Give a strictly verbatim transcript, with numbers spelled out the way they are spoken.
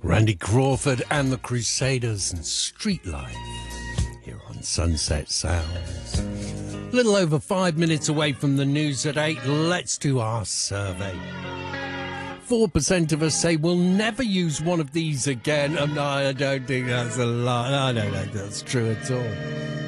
Randy Crawford and the Crusaders and Street Life here on Sunset Sounds. A little over five minutes away from the news at eight. Let's do our survey. Four percent of us say we'll never use one of these again. And no, I don't think that's a lie. I don't think that's true at all.